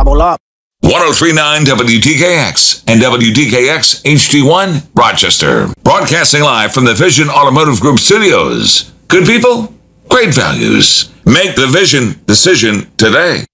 Bubble up. 1039 WDKX and WDKX HD1 Rochester. Broadcasting live from the Vision Automotive Group studios. Good people, great values. Make the Vision decision today.